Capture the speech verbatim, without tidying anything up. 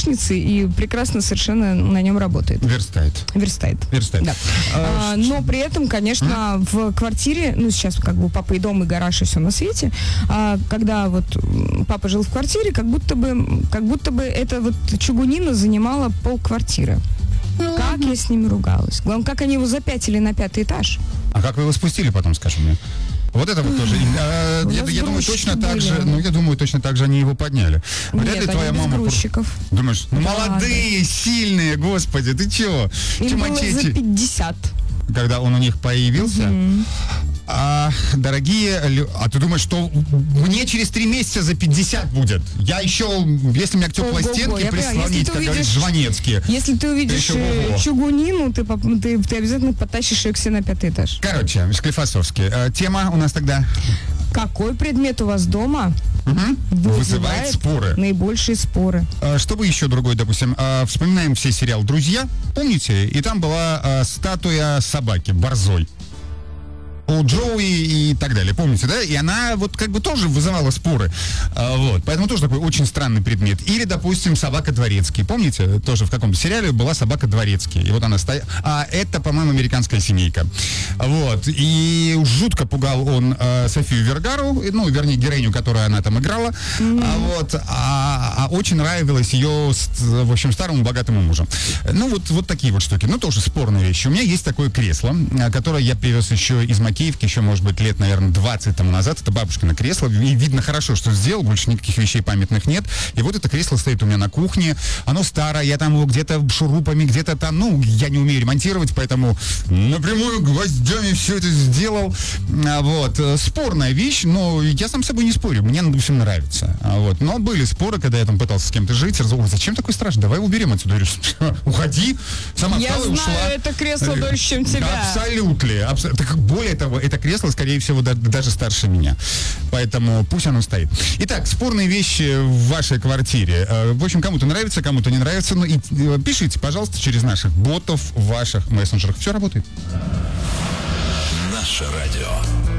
айтишницы и прекрасно совершенно на нем работает. Верстает. Верстает. Верстает. Да. А, а, но при этом, конечно, mm? в квартире, ну, сейчас как бы папа и дом, и гараж, и все на свете, а когда вот папа жил в квартире, как будто бы, как будто бы эта вот чугунина занимала полквартиры. Mm-hmm. Как я с ними ругалась. Главное, как они его запятили на пятый этаж. А как вы его спустили потом, скажи мне? Вот это вот тоже. А, я, я думаю, точно так же, ну, я думаю, точно так же они его подняли. Вряд ли твоя мама... грузчиков. Думаешь, ну, молодые, сильные, господи, ты чего? Им было за пятьдесят. Когда он у них появился... Mm-hmm. А, дорогие, а ты думаешь, что мне через три месяца за пятьдесят будет? Я еще, если у меня к теплой стенке прислонить, как говорит Жванецкий. Если ты увидишь чугунину, ты, ты, ты обязательно потащишь ее к себе на пятый этаж. Короче, Склифосовский. А, тема у нас тогда... Какой предмет у вас дома угу. вызывает, вызывает споры? Наибольшие споры. А, что бы еще другой, допустим, а, вспоминаем все сериал «Друзья», помните? И там была а, статуя собаки, борзой. У Джоуи и так далее, помните, да? И она вот как бы тоже вызывала споры. А, вот, поэтому тоже такой очень странный предмет. Или, допустим, собака Дворецкий. Помните, тоже в каком-то сериале была собака Дворецкий. И вот она стояла. А это, по-моему, «Американская семейка». Вот. И жутко пугал он э, Софию Вергару, ну, вернее, героиню, которую она там играла. Mm-hmm. А, вот. А, а очень нравилось ее, в общем, старому богатому мужу. Ну, вот, вот такие вот штуки. Ну, тоже спорные вещи. У меня есть такое кресло, которое я привез еще из Макеевки, еще, может быть, лет, наверное, двадцать тому назад. Это бабушкино кресло. И видно хорошо, что сделал. Больше никаких вещей памятных нет. И вот это кресло стоит у меня на кухне. Оно старое. Я там его где-то шурупами, где-то там, ну, я не умею ремонтировать, поэтому напрямую гвоздями все это сделал. А, вот. Спорная вещь, но я сам с собой не спорю. Мне, допустим, нравится. А, вот. Но были споры, когда я там пытался с кем-то жить. Ой, зачем такой страшный? Давай уберем отсюда. Я говорю, уходи. Сама я встала и ушла. Я знаю это кресло дольше, чем тебя. Абсолютно. Абсо... Так, более того, это кресло, скорее всего, да, даже старше меня. Поэтому пусть оно стоит. Итак, спорные вещи в вашей квартире. В общем, кому-то нравится, кому-то не нравится. Ну и пишите, пожалуйста, через наших ботов в ваших мессенджерах. Все работает. Наше радио.